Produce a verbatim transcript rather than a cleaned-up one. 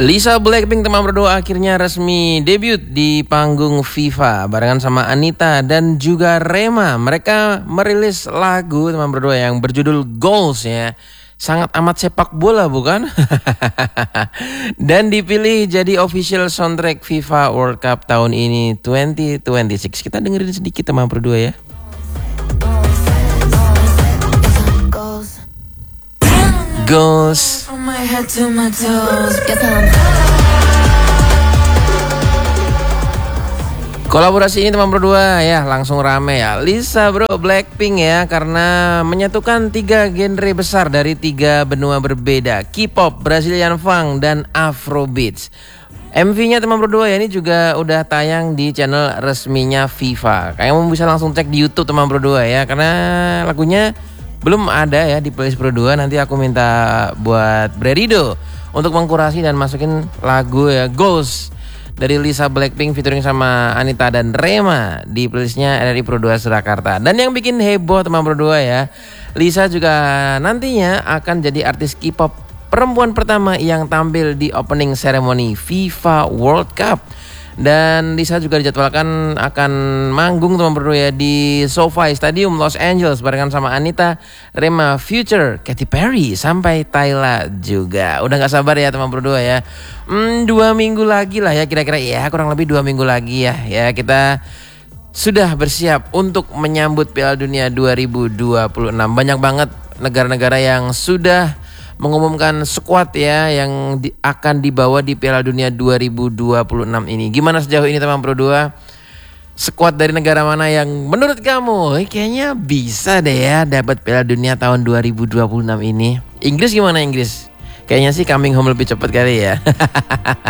Lisa Blackpink teman berdua akhirnya resmi debut di panggung FIFA barengan sama Anita dan juga Rema. Mereka merilis lagu teman berdua yang berjudul Goals ya. Sangat amat sepak bola bukan? Dan dipilih jadi official soundtrack FIFA World Cup tahun ini dua ribu dua puluh enam. Kita dengerin sedikit teman berdua ya. Goals. Kolaborasi ini teman berdua ya langsung rame ya. Lisa bro Blackpink ya, karena menyatukan tiga genre besar dari tiga benua berbeda, K-pop, Brazilian funk, dan Afrobeats. M V-nya teman berdua ya ini juga udah tayang di channel resminya FIFA. Kamu bisa langsung cek di YouTube teman berdua ya, karena lagunya belum ada ya di playlist berdua. Nanti aku minta buat Brerido untuk mengkurasi dan masukin lagu ya Goals dari Lisa Blackpink featuring sama Anita dan Rema di playlistnya R R I Pro dua Surakarta. Dan yang bikin heboh teman berdua ya, Lisa juga nantinya akan jadi artis K-pop perempuan pertama yang tampil di opening ceremony FIFA World Cup. Dan Lisa juga dijadwalkan akan manggung teman berdua ya di SoFi Stadium Los Angeles barengan sama Anita, Rema, Future, Katy Perry, sampai Tyla juga. Udah gak sabar ya teman berdua ya. Hmm, dua minggu lagi lah ya kira-kira ya, kurang lebih dua minggu lagi ya. Ya kita sudah bersiap untuk menyambut Piala Dunia dua ribu dua puluh enam. Banyak banget negara-negara yang sudah mengumumkan skuad ya yang di, akan dibawa di Piala Dunia dua ribu dua puluh enam ini. Gimana sejauh ini teman berdua? Skuad dari negara mana yang menurut kamu eh, kayaknya bisa deh ya dapat Piala Dunia tahun dua ribu dua puluh enam ini? Inggris gimana Inggris? Kayaknya sih coming home lebih cepat kali ya.